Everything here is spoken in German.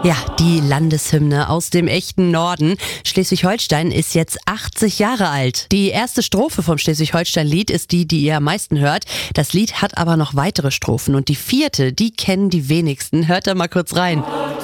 Ja, die Landeshymne aus dem echten Norden. Schleswig-Holstein ist jetzt 80 Jahre alt. Die erste Strophe vom Schleswig-Holstein-Lied ist die ihr am meisten hört. Das Lied hat aber noch weitere Strophen und die vierte, die kennen die wenigsten. Hört da mal kurz rein.